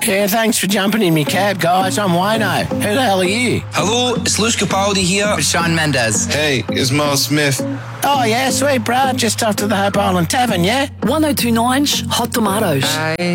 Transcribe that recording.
Yeah, thanks for jumping in me cab, guys. I'm Wayno. Who the hell are you? Hello, it's Lewis Capaldi here. Shawn Mendes. Hey, it's Miles Smith. Oh, yeah, sweet, bro. Just off to the Hope Island Tavern, yeah? 1029's Hot Tomatoes.